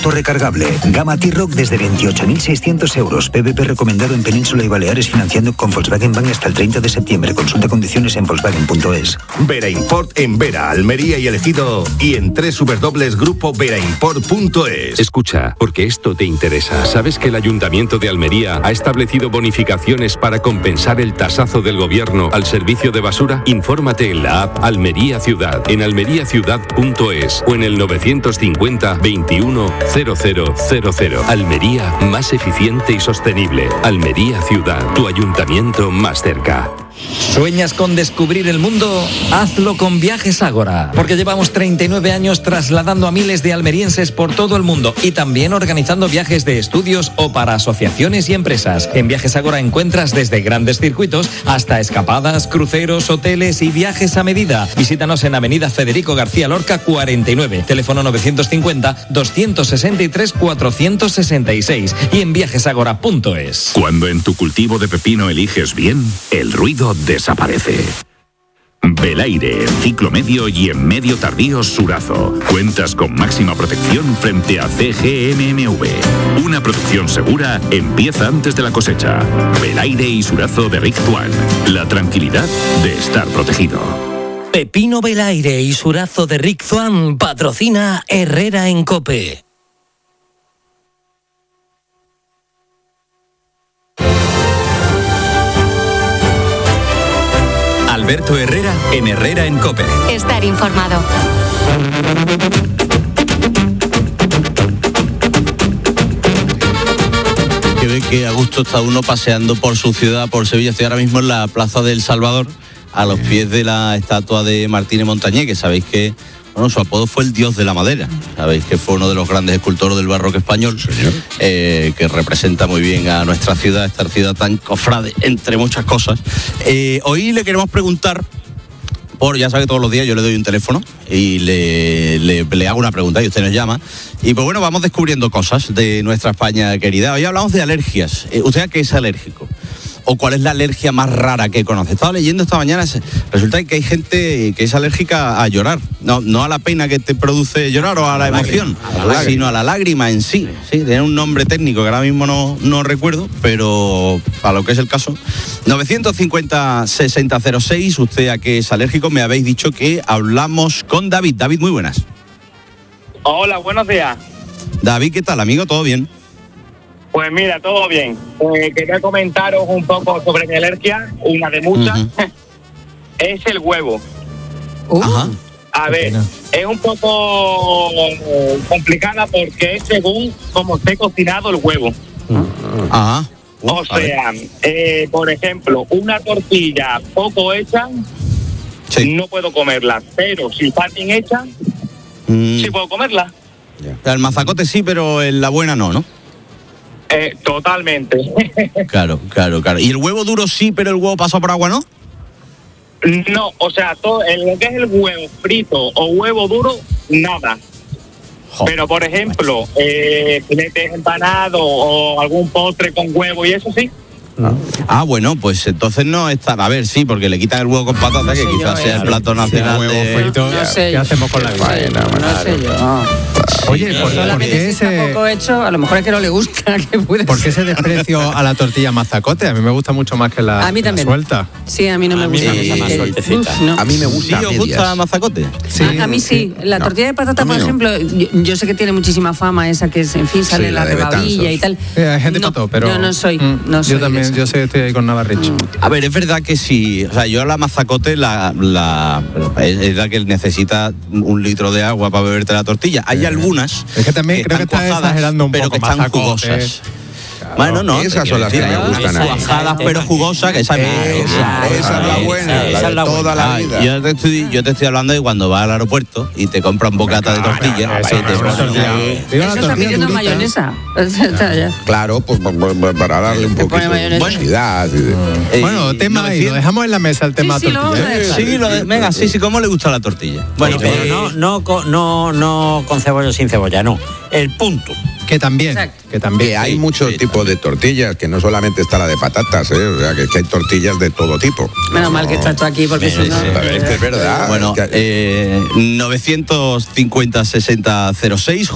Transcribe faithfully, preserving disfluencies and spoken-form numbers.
Recargable. Gama T-Roc desde veintiocho mil seiscientos euros. P V P recomendado en Península y Baleares, financiando con Volkswagen Bank hasta el treinta de septiembre. Consulta condiciones en volkswagen punto es. Vera Import en Vera, Almería y El Ejido y en doble u doble u doble u punto grupo vera import punto es. Escucha, porque esto te interesa. ¿Sabes que el Ayuntamiento de Almería ha establecido bonificaciones para compensar el tasazo del gobierno al servicio de basura? Infórmate en la app Almería Ciudad, en almería ciudad punto es o en el novecientos cincuenta veintiuno cero cero cero cero. Almería, más eficiente y sostenible. Almería Ciudad, tu ayuntamiento más cerca. ¿Sueñas con descubrir el mundo? Hazlo con Viajes Ágora, porque llevamos treinta y nueve años trasladando a miles de almerienses por todo el mundo y también organizando viajes de estudios o para asociaciones y empresas. En Viajes Ágora encuentras desde grandes circuitos hasta escapadas, cruceros, hoteles y viajes a medida. Visítanos en Avenida Federico García Lorca cuarenta y nueve, teléfono novecientos cincuenta doscientos sesenta y tres cuatrocientos sesenta y seis y en viajes ágora punto es. Cuando en tu cultivo de pepino eliges bien, el ruido desaparece. Belaire, ciclo medio y en medio tardío Surazo. Cuentas con máxima protección frente a C G M M V. Una producción segura empieza antes de la cosecha. Belaire y Surazo de Rick Tuan. La tranquilidad de estar protegido. Pepino Belaire y Surazo de Rick Tuan patrocina Herrera en COPE. Alberto Herrera en Herrera en COPE. Estar informado. Que ve que a gusto está uno paseando por su ciudad, por Sevilla. Estoy ahora mismo en la Plaza del Salvador, a los pies de la estatua de Martínez Montañé, que sabéis que, bueno, su apodo fue el dios de la madera. Sabéis que fue uno de los grandes escultores del barroco español, eh, que representa muy bien a nuestra ciudad, esta ciudad tan cofrade, entre muchas cosas. Eh, hoy le queremos preguntar, por, ya sabe que todos los días yo le doy un teléfono y le, le, le hago una pregunta y usted nos llama. Y pues bueno, vamos descubriendo cosas de nuestra España querida. Hoy hablamos de alergias. Eh, ¿Usted a qué es alérgico? ¿O cuál es la alergia más rara que conoce? Estaba leyendo esta mañana, resulta que hay gente que es alérgica a llorar, no, no a la pena que te produce llorar o a la emoción, a la sino a la lágrima en sí. Sí, tiene un nombre técnico que ahora mismo no, no recuerdo, pero a lo que es el caso. novecientos cincuenta sesenta cero seis, ¿usted a qué es alérgico? Me habéis dicho que hablamos con David. David, muy buenas. Hola, buenos días. David, ¿qué tal, amigo? ¿Todo bien? Pues mira, todo bien. Eh, quería comentaros un poco sobre mi alergia, una de muchas. Uh-huh. Es el huevo. Uh, Ajá. A ver, es un poco complicada porque es según cómo esté cocinado el huevo. Uh-huh. Ajá. Uh, o sea, eh, por ejemplo, una tortilla poco hecha, sí, no puedo comerla. Pero si está bien hecha, mm. sí puedo comerla. Yeah. El mazacote sí, pero en la buena no, ¿no? Eh, totalmente. Claro, claro, claro. ¿Y el huevo duro sí, pero el huevo pasado por agua no? No, o sea, todo lo que es el huevo frito o huevo duro, nada. Jo. Pero, por ejemplo, eh, filetes empanados o algún postre con huevo y eso sí. Ah. ah, bueno, pues entonces no está. A ver, sí, porque le quitan el huevo con patata, no que quizás yo, sea el plato nacional. Sí, de... frito, no sé ¿qué yo. hacemos con la vida? No, no sé yo. Ah. Oye, ¿por, ¿por qué ese poco hecho? A lo mejor es que no le gusta. Que puede ¿Por qué ese desprecio a la tortilla mazacote? A mí me gusta mucho más que la, a mí también. la suelta. Sí, a mí no me a gusta. Mí me gusta más sueltecita. No. A mí me gusta. ¿Sí os gusta mazacote? Sí. A, a mí sí. La no. tortilla de patata, por no. ejemplo, yo, yo sé que tiene muchísima fama esa que, en fin, sale sí, la, la rebabilla y tal. Sí, hay gente no, para todo, pero yo no soy. Mm, no soy yo también, yo sé que estoy ahí con Navarricho. A ver, es verdad que sí. O sea, yo la mazacote la, la es la que necesita un litro de agua para beberte la tortilla. Hay eh. algunas es que también que creo que estás exagerando un pero poco, que están jugosas. Claro. Bueno, no, esas son las que me gustan. Cuajadas pero jugosas, que esa, esa, esa es la buena, esa es la toda la vida. Yo te estoy, yo te estoy hablando de cuando vas al aeropuerto y te compras un bocata de tortilla. Eso está pidiendo mayonesa. Claro, pues para darle un poquito de velocidad. Bueno, tema y lo dejamos en la mesa el tema tortilla. Sí, venga, sí, sí, ¿cómo le gusta la tortilla? Bueno, pero no no no con cebolla sin cebolla, no. El punto. Que también, que también. Que hay muchos sí, tipos de tortillas, que no solamente está la de patatas, ¿eh? O sea, que, que hay tortillas de todo tipo. Menos no. mal que estás tú aquí, porque si no... Es que es verdad. Bueno, es que... eh, novecientos cincuenta sesenta cero seis